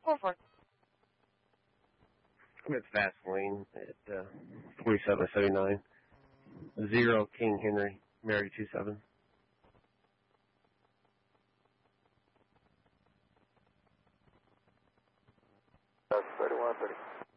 Go for it. It's Vaseline at 4779. 0 King Henry, Mary 27. That's 3130.